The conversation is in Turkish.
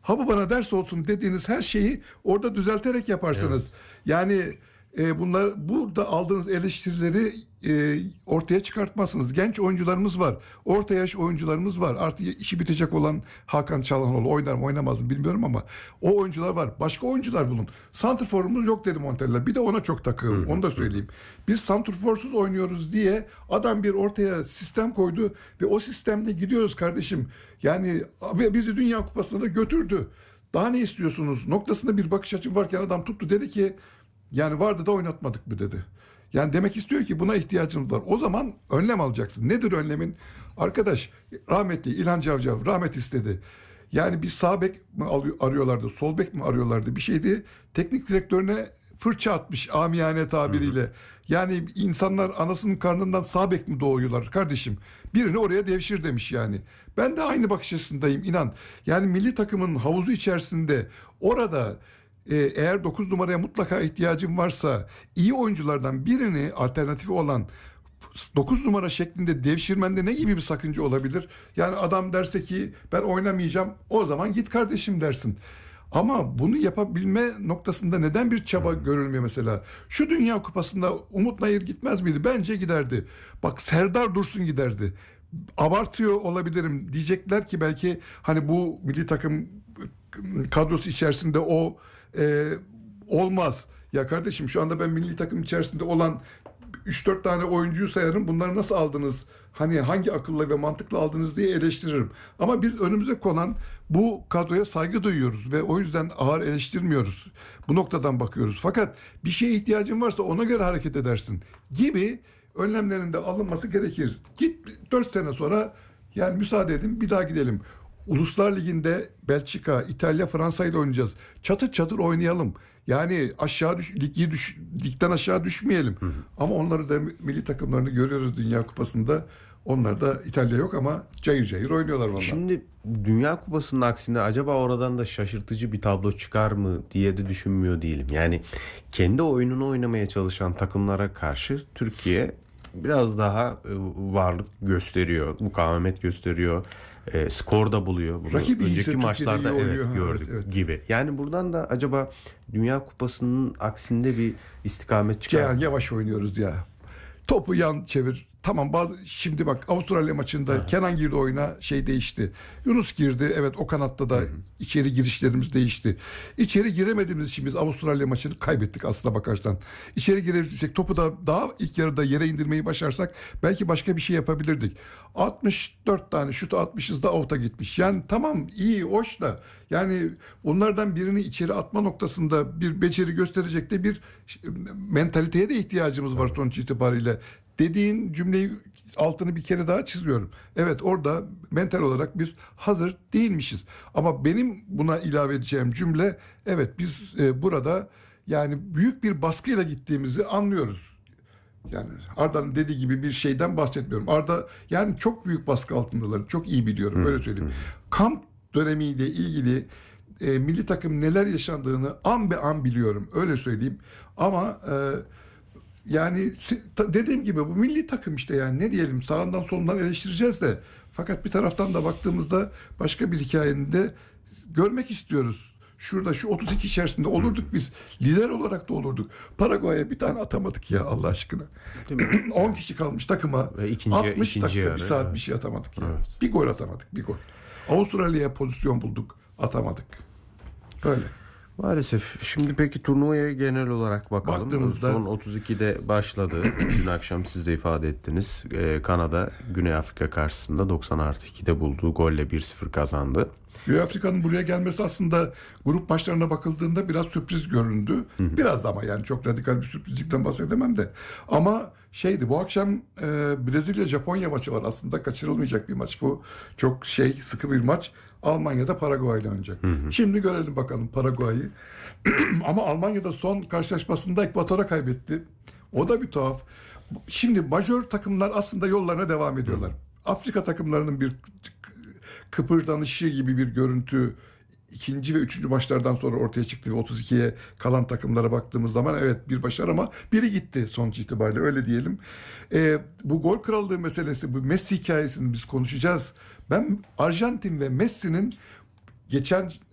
Ha bu bana ders olsun dediğiniz her şeyi orada düzelterek yaparsınız. Evet. Yani bunlar burada aldığınız eleştirileri ortaya çıkartmazsınız. Genç oyuncularımız var. Orta yaş oyuncularımız var. Artık işi bitecek olan Hakan Çalhanoğlu oynar mı oynamaz mı bilmiyorum ama o oyuncular var. Başka oyuncular bulun. Santrforumuz yok dedi Montella. Bir de ona çok takığım. Onu da söyleyeyim. Biz santrforsuz oynuyoruz diye adam bir ortaya sistem koydu ve o sistemle gidiyoruz kardeşim. Yani bizi Dünya Kupası'na da götürdü. Daha ne istiyorsunuz? Noktasında bir bakış açım varken adam tuttu dedi ki yani vardı da oynatmadık mı dedi. Yani demek istiyor ki buna ihtiyacımız var. O zaman önlem alacaksın. Nedir önlemin? Arkadaş rahmetli İlhan Cavcav rahmet istedi. Yani bir sağ bek mi arıyorlardı, sol bek mi arıyorlardı bir şeydi. Teknik direktörüne fırça atmış amiyane tabiriyle. Yani insanlar anasının karnından sağ bek mi doğuyorlar kardeşim? Birini oraya devşir demiş yani. Ben de aynı bakış açısındayım inan. Yani milli takımın havuzu içerisinde orada eğer 9 numaraya mutlaka ihtiyacım varsa iyi oyunculardan birini alternatifi olan 9 numara şeklinde devşirmende ne gibi bir sakınca olabilir? Yani adam derse ki ben oynamayacağım o zaman git kardeşim dersin. Ama bunu yapabilme noktasında neden bir çaba görülmüyor mesela? Şu Dünya Kupası'nda Umut Nayır gitmez miydi? Bence giderdi. Bak Serdar Dursun giderdi. Abartıyor olabilirim. Diyecekler ki belki hani bu milli takım kadrosu içerisinde o olmaz. Ya kardeşim şu anda ben milli takım içerisinde olan 3-4 tane oyuncuyu sayarım. Bunları nasıl aldınız? Hani hangi akılla ve mantıkla aldınız diye eleştiririm. Ama biz önümüze konan bu kadroya saygı duyuyoruz ve o yüzden ağır eleştirmiyoruz. Bu noktadan bakıyoruz. Fakat bir şeye ihtiyacın varsa ona göre hareket edersin gibi önlemlerin de alınması gerekir. Git 4 sene sonra yani müsaade edin bir daha gidelim. Uluslar Ligi'nde Belçika, İtalya, Fransa ile oynayacağız. Çatır çatır oynayalım. Yani ligden aşağı düşmeyelim. Ama onları da milli takımlarını görüyoruz Dünya Kupası'nda. Onlar da İtalya yok ama cayır cayır oynuyorlar vallahi. Şimdi Dünya Kupası'nın aksine acaba oradan da şaşırtıcı bir tablo çıkar mı diye de düşünmüyor değilim. Yani kendi oyununu oynamaya çalışan takımlara karşı Türkiye biraz daha varlık gösteriyor, mukavemet gösteriyor. Skor da buluyor. Bunu Rakibi ise önceki maçlarda oluyor. gördük Evet. gibi. Yani buradan da acaba Dünya Kupası'nın aksinde bir istikamet çıkar Ceyhan mı? yavaş oynuyoruz ya. Topu yan çevir. Tamam şimdi bak Avustralya maçında Kenan girdi oyuna değişti. Yunus girdi. Evet o kanatta da içeri girişlerimiz değişti. İçeri giremediğimiz için biz Avustralya maçını kaybettik aslına bakarsan. İçeri girebilsek topu da daha ilk yarıda yere indirmeyi başarsak belki başka bir şey yapabilirdik. 64 tane şutu atmışız da out'a gitmiş. Yani tamam iyi hoş da yani onlardan birini içeri atma noktasında bir beceri gösterecek de bir mentaliteye de ihtiyacımız var sonuç itibariyle. Dediğin cümleyi altını bir kere daha çiziyorum. Evet orada mental olarak biz hazır değilmişiz. Ama benim buna ilave edeceğim cümle evet biz burada yani büyük bir baskıyla gittiğimizi anlıyoruz. Yani Arda'nın dediği gibi bir şeyden bahsetmiyorum. Arda yani çok büyük baskı altındalar. Çok iyi biliyorum öyle söyleyeyim. Kamp dönemiyle ilgili milli takım neler yaşandığını an be an biliyorum öyle söyleyeyim. Ama yani dediğim gibi bu milli takım işte yani ne diyelim sağından solundan eleştireceğiz de fakat bir taraftan da baktığımızda başka bir hikayenin de görmek istiyoruz. Şurada şu 32 içerisinde olurduk biz. Lider olarak da olurduk. Paraguay'a bir tane atamadık ya Allah aşkına. 10 kişi kalmış takıma. Ve 60 dakika yarı, bir saat evet. bir şey atamadık ya. Evet. Bir gol atamadık bir gol. Avustralya'ya pozisyon bulduk atamadık. Böyle. Maalesef. Şimdi peki turnuvaya genel olarak bakalım. Baktığımızda Son 32'de başladı. Dün akşam siz de ifade ettiniz. Kanada Güney Afrika karşısında 90+2'de bulduğu golle 1-0 kazandı. Güney Afrika'nın buraya gelmesi aslında grup maçlarına bakıldığında biraz sürpriz göründü. Biraz ama yani çok radikal bir sürprizlikten bahsedemem de. Ama bu akşam Brezilya-Japonya maçı var. Aslında kaçırılmayacak bir maç bu. Çok sıkı bir maç. Almanya'da Paraguay ile oynayacak. Şimdi görelim bakalım Paraguay'ı. Ama Almanya'da son karşılaşmasında Ekvator'a kaybetti. O da bir tuhaf. Şimdi majör takımlar aslında yollarına devam ediyorlar. Afrika takımlarının bir kıpırdanışı gibi bir görüntü ikinci ve üçüncü maçlardan sonra ortaya çıktı ve 32'ye kalan takımlara baktığımız zaman evet bir başarı ama biri gitti sonuç itibariyle öyle diyelim. Bu gol krallığı meselesi bu Messi hikayesini biz konuşacağız. Ben Arjantin ve Messi'nin geçen